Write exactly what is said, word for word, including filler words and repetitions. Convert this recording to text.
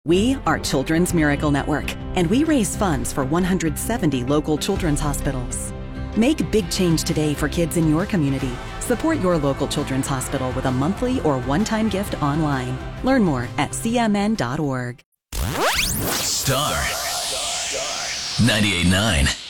We are Children's Miracle Network, and we raise funds for one hundred seventy local children's hospitals. Make big change today for kids in your community. Support your local children's hospital with a monthly or one-time gift online. Learn more at c m n dot org. Star ninety-eight point nine.